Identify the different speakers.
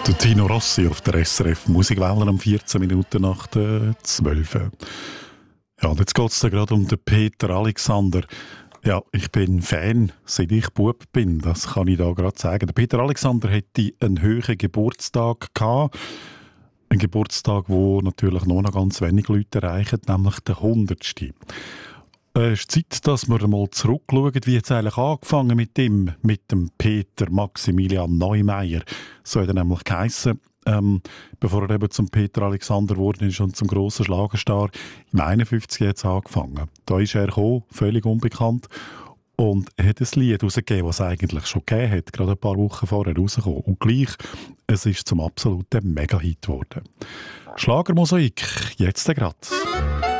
Speaker 1: Der Tino Rossi auf der SRF Musikwelle um 14 Minuten nach der 12. Ja, und jetzt geht es gerade um den Peter Alexander. Ja, ich bin Fan, seit ich Bub bin, das kann ich da gerade sagen. Der Peter Alexander hatte einen hohen Geburtstag gehabt. Ein Geburtstag, wo natürlich nur noch ganz wenige Leute erreichen, nämlich der 100. Es ist Zeit, dass wir mal zurückschauen, wie es eigentlich angefangen mit dem Peter Maximilian Neumeier. So hat er nämlich geheissen, bevor er eben zum Peter Alexander geworden ist und zum grossen Schlagerstar. Im 51 hat es angefangen. Da ist er gekommen, völlig unbekannt. Und er hat ein Lied herausgegeben, das es eigentlich schon gegeben hat, gerade ein paar Wochen vorher rausgekommen. Und gleich, es ist zum absoluten Mega-Hit geworden. Schlagermosaik, jetzt gerade.